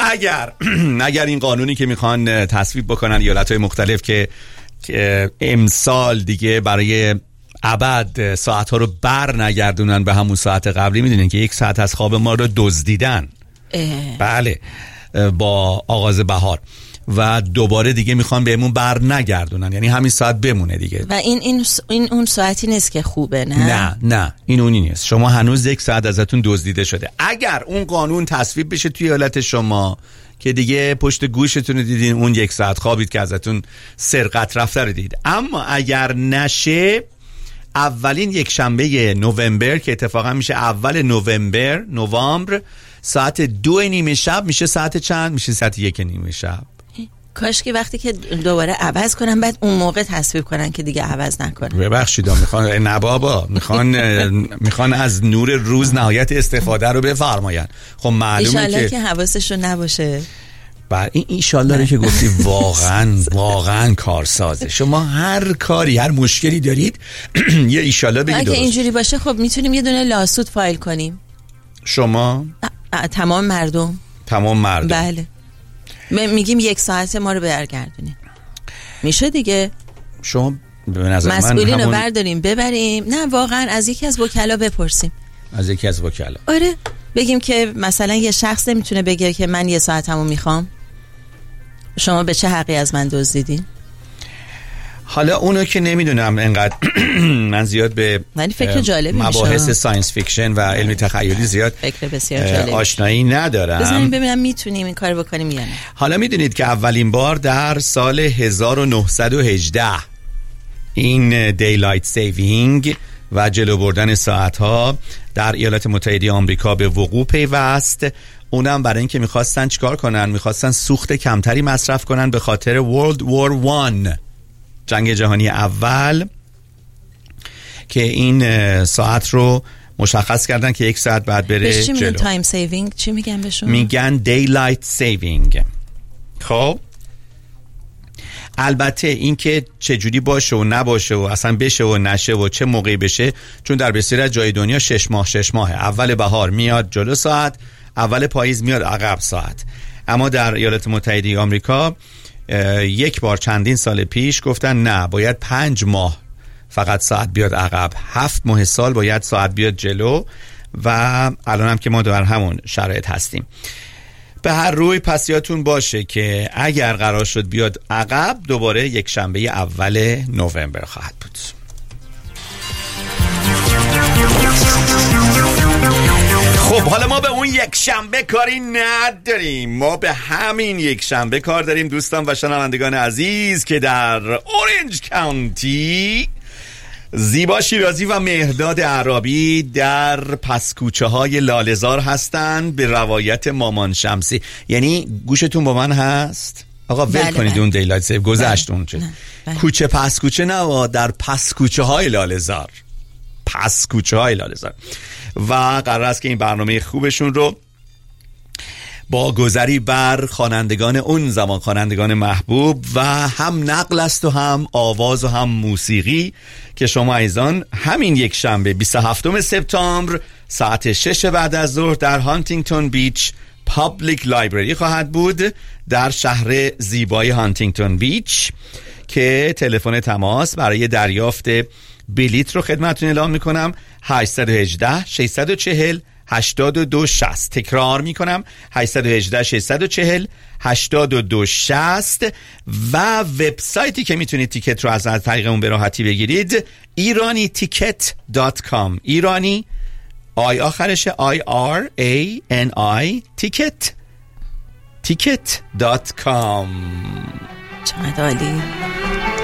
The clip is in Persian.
اگر این قانونی که میخوان تصویب بکنن ایالت‌های مختلف که امسال دیگه برای ابد ساعت‌ها رو بر نگردونن به همون ساعت قبلی، میدونین که 1 ساعت از خواب ما رو دزدیدن. بله، با آغاز بهار و دوباره دیگه میخوان بهمون بر نگردونن، یعنی همین ساعت بمونه دیگه. و این اون ساعتی نیست که خوبه. نه این اونی نیست. شما هنوز 1 ساعت ازتون دزدیده شده. اگر اون قانون تصویب بشه توی ایالت شما که دیگه پشت گوشتون رو دیدین اون 1 ساعت خوابید که ازتون سرقت رفته رو دید. اما اگر نشه، اولین یک شنبه نوامبر که اتفاقا میشه اول نوامبر ساعت 2:30 شب میشه ساعت چند؟ میشه ساعت 1:30 شب. کاش که وقتی که دوباره عوض کنن بعد اون موقع تصویب کنن که دیگه عوض نکنن. ببخشید میخوان نه بابا، میخوان از نور روز نهایت استفاده رو بفرماین. خب معلومه ایشالله که حواسشون نباشه. بر این ایشالله که گفتی واقعا کارسازه. شما هر کاری، هر مشکلی دارید یه ایشالله بگید. اگه اینجوری باشه خب میتونیم یه دونه لاسود فایل کنیم. شما؟ تمام مردم. بله. میگیم 1 ساعت ما رو برگردونیم. میشه دیگه. شما به نظر من مسئولین رو برداریم ببریم. نه واقعا از یکی از وکلا بپرسیم. از یکی از وکلا. آره. بگیم که مثلا یه شخص نمیتونه بگه که من 1 ساعتمو میخوام. شما به چه حقی از من دزدیدین؟ حالا اونو که نمیدونم، انقدر من زیاد به فکر جالبی مباحث ساینس فیکشن و علمی تخیلی زیاد فکر بسیار جالبی آشنایی ندارم. بذاریم ببینم میتونیم این کارو بکنیم یا نه. حالا میدونید که اولین بار در سال 1918 این دیلایت سیوینگ و جلو بردن ساعت‌ها در ایالات متحده آمریکا به وقوع پیوست. اونم برای اینکه میخواستن چیکار کنن؟ میخواستن سوخت کمتری مصرف کنن به خاطر World War I، جنگ جهانی اول، که این ساعت رو مشخص کردن که 1 ساعت بعد بره جلو. میگن تایم سیوینگ؟ چی میگن بهشون؟ میگن دیلایت سیوینگ. خب البته این که چجوری باشه و نباشه و اصلا بشه و نشه و چه موقعی بشه، چون در بسیار از جای دنیا 6 ماه اول بهار میاد جلو ساعت، اول پاییز میاد عقب ساعت. اما در ایالات متحده آمریکا یک بار چندین سال پیش گفتن نه، باید 5 ماه فقط ساعت بیاد عقب، 7 ماه سال باید ساعت بیاد جلو. و الان هم که ما در همون شرایط هستیم. به هر روی پس یادتون باشه که اگر قرار شد بیاد عقب، دوباره 1 شنبه اول نوامبر خواهد بود. خب حالا ما به اون 1 شنبه کاری نداریم، ما به همین 1 شنبه کار داریم دوستان و شنوندگان عزیز که در اورنج کانتی زیبا شیرازی و مهرداد عرابی در پسکوچه های لاله‌زار هستند به روایت مامان شمسی. یعنی گوشتون با من هست؟ آقا ول کنید اون دیلایت سیو گذشت اونجا. کوچه پسکوچه نه، در پسکوچه های لاله‌زار. پسکوچه های لاله‌زار. و قرار است که این برنامه خوبشون رو با گذری بر خوانندگان اون زمان، خوانندگان محبوب و هم نقل است و هم آواز و هم موسیقی، که شما عزیزان همین 1 شنبه 27 سپتامبر ساعت 6 بعد از ظهر در هانتینگتون بیچ پابلیک لایبرری خواهد بود در شهر زیبای هانتینگتون بیچ، که تلفن تماس برای دریافت بلیت رو خدمتتون اعلام میکنم 818 640 8260. تکرار میکنم 818 640 8260. و وبسایتی که میتونید تیکت رو از طریق اون به راحتی بگیرید iranieticket.com. ایرانی آی آخرش IRANI ticket.com. چقدر عالی.